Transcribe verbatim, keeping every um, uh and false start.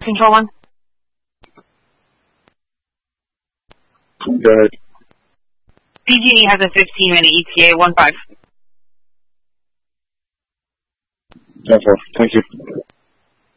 Control one. Go ahead. P G and E has a fifteen minute E T A, one five. ten four, thank you.